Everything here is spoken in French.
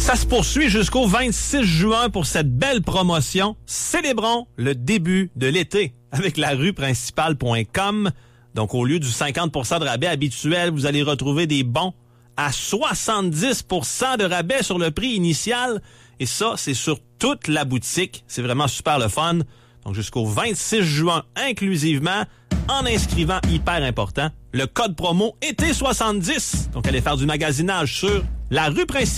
Ça se poursuit jusqu'au 26 juin pour cette belle promotion. Célébrons le début de l'été avec larueprincipale.com. Donc, au lieu du 50% de rabais habituel, vous allez retrouver des bons à 70% de rabais sur le prix initial. Et ça, c'est sur toute la boutique. C'est vraiment super le fun. Donc, jusqu'au 26 juin inclusivement, en inscrivant, hyper important, le code promo été 70. Donc, allez faire du magasinage sur la rue principale.